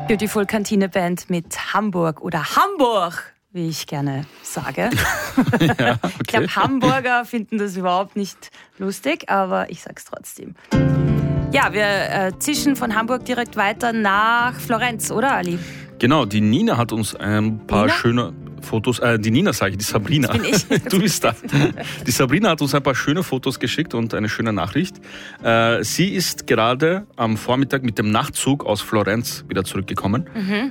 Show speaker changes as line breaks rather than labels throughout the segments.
Beautiful Kantine Band mit Hamburg oder Hamburg, wie ich gerne sage.
Ja, okay.
Ich glaube, Hamburger finden das überhaupt nicht lustig, aber ich sag's trotzdem. Ja, wir zischen von Hamburg direkt weiter nach Florenz, oder Ali?
Genau, die Nina hat uns ein paar schöne Fotos, die Nina sage ich, die Sabrina.
Das bin ich.
Du bist da. Die Sabrina hat uns ein paar schöne Fotos geschickt und eine schöne Nachricht. Sie ist gerade am Vormittag mit dem Nachtzug aus Florenz wieder zurückgekommen.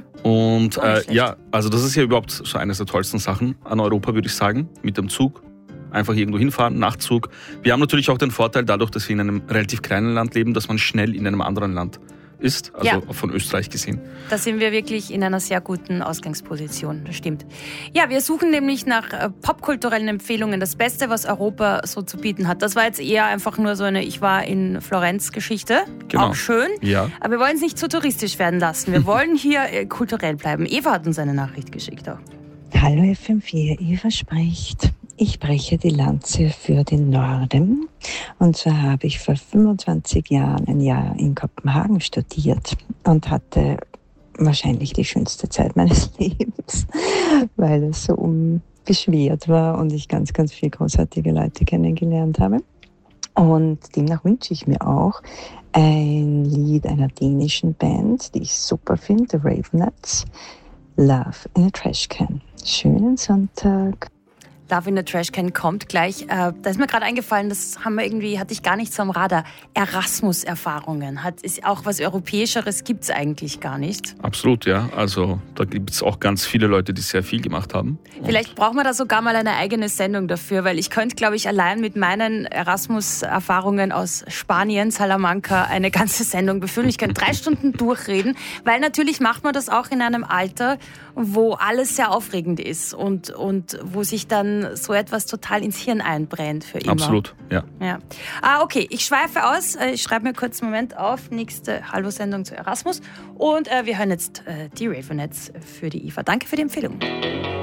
Und ja, also das ist ja überhaupt so eines der tollsten Sachen an Europa, würde ich sagen, mit dem Zug. Einfach irgendwo hinfahren, Nachtzug. Wir haben natürlich auch den Vorteil dadurch, dass wir in einem relativ kleinen Land leben, dass man schnell in einem anderen Land ist, also von Österreich gesehen.
Da sind wir wirklich in einer sehr guten Ausgangsposition, das stimmt. Ja, wir suchen nämlich nach popkulturellen Empfehlungen, das Beste, was Europa so zu bieten hat. Das war jetzt eher einfach nur so eine Ich war in Florenz-Geschichte,
Genau.
Auch schön,
Ja.
aber wir wollen es nicht zu touristisch werden lassen. Wir wollen hier kulturell bleiben. Eva hat uns eine Nachricht geschickt auch.
Hallo FM4, Eva spricht. Ich breche die Lanze für den Norden. Und zwar habe ich vor 25 Jahren ein Jahr in Kopenhagen studiert und hatte wahrscheinlich die schönste Zeit meines Lebens, weil es so unbeschwert war und ich ganz, ganz viele großartige Leute kennengelernt habe. Und demnach wünsche ich mir auch ein Lied einer dänischen Band, die ich super finde, The Ravenettes, Love in a Trash Can. Schönen Sonntag.
Love in a Trash Can kommt gleich. Da ist mir gerade eingefallen, das hatte ich gar nicht so am Radar. Erasmus-Erfahrungen. Ist auch was Europäischeres gibt es eigentlich gar nicht.
Absolut, ja. Also da gibt es auch ganz viele Leute, die sehr viel gemacht haben.
Vielleicht brauchen wir da sogar mal eine eigene Sendung dafür, weil ich könnte, glaube ich, allein mit meinen Erasmus-Erfahrungen aus Spanien, Salamanca, eine ganze Sendung befüllen. Ich könnte 3 Stunden durchreden, weil natürlich macht man das auch in einem Alter, wo alles sehr aufregend ist und wo sich dann so etwas total ins Hirn einbrennt für immer.
Absolut, ja.
Okay, ich schweife aus. Ich schreibe mir kurz einen Moment auf. Nächste Hallo-Sendung zu Erasmus. Und wir hören jetzt die Ravenettes für die Eva. Danke für die Empfehlung.